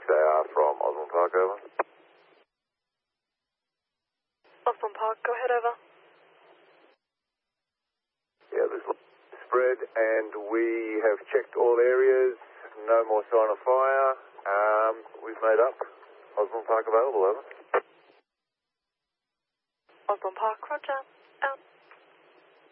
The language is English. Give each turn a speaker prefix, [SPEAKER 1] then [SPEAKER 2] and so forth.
[SPEAKER 1] 6AR from Osborne Park, over.
[SPEAKER 2] Osborne Park, go ahead, over.
[SPEAKER 1] Yeah, there's spread and we have checked all areas, no more sign of fire. We've made up. Osborne Park available, over.
[SPEAKER 2] Osborne Park, roger. Out.